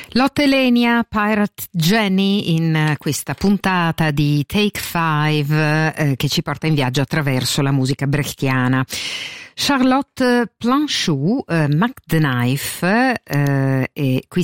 Lotte Lenya, Pirate Jenny in questa puntata di Take Five che ci porta in viaggio attraverso la musica brechtiana. Charlotte Planchou, Mac the Knife, e qui